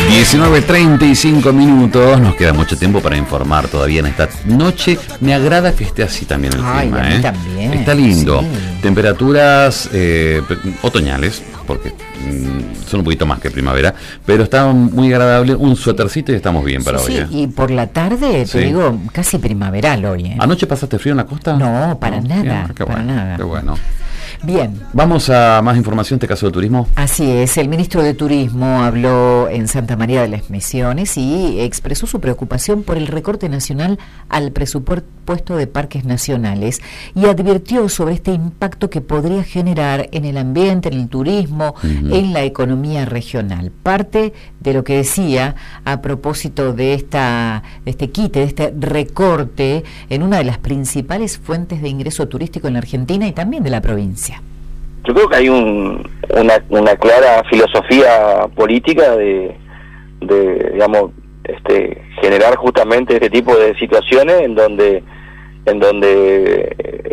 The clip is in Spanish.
19:35, nos queda mucho tiempo para informar todavía en esta noche. Me agrada que esté así también el clima, a mí también. Está lindo. Sí. Temperaturas otoñales, porque son un poquito más que primavera, pero está muy agradable. Un suétercito y estamos bien para hoy. Y por la tarde, te digo, casi primaveral hoy. ¿Anoche pasaste frío en la costa? No, para nada. Bien, qué para bueno, nada. Qué bueno. Bien. Vamos a más información, en este caso de turismo. Así es, el ministro de Turismo habló en Santa María de las Misiones y expresó su preocupación por el recorte nacional al presupuesto de parques nacionales y advirtió sobre este impacto que podría generar en el ambiente, en el turismo, en la economía regional. Parte de lo que decía a propósito de este quite, de este recorte en una de las principales fuentes de ingreso turístico en la Argentina y también de la provincia. Yo creo que hay una clara filosofía política de digamos, generar justamente este tipo de situaciones en donde